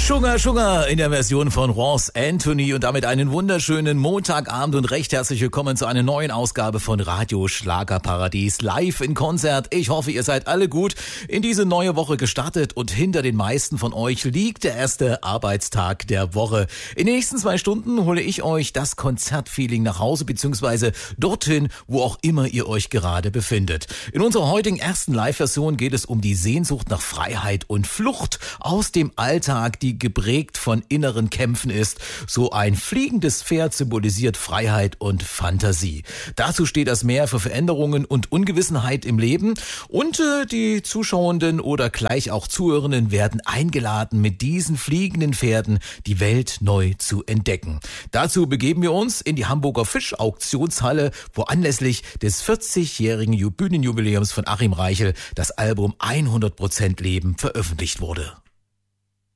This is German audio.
Sugar Sugar in der Version von Ross Anthony und damit einen wunderschönen Montagabend und recht herzlich willkommen zu einer neuen Ausgabe von Radio Schlagerparadies live in Konzert. Ich hoffe, ihr seid alle gut in diese neue Woche gestartet und hinter den meisten von euch liegt der erste Arbeitstag der Woche. In den nächsten 2 Stunden hole ich euch das Konzertfeeling nach Hause bzw. dorthin, wo auch immer ihr euch gerade befindet. In unserer heutigen ersten Live-Version geht es um die Sehnsucht nach Freiheit und Flucht aus dem Alltag, die geprägt von inneren Kämpfen ist. So ein fliegendes Pferd symbolisiert Freiheit und Fantasie. Dazu steht das Meer für Veränderungen und Ungewissenheit im Leben und die Zuschauenden oder gleich auch Zuhörenden werden eingeladen, mit diesen fliegenden Pferden die Welt neu zu entdecken. Dazu begeben wir uns in die Hamburger Fischauktionshalle, wo anlässlich des 40-jährigen Bühnenjubiläums von Achim Reichel das Album 100% Leben veröffentlicht wurde.